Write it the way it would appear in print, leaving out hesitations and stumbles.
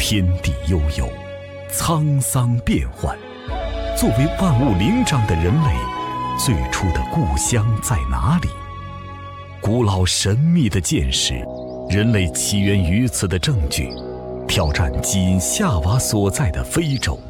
天地悠悠，沧桑变幻。作为万物灵长的人类，最初的故乡在哪里？古老神秘的见识，人类起源于此的证据，挑战基因夏娃所在的非洲。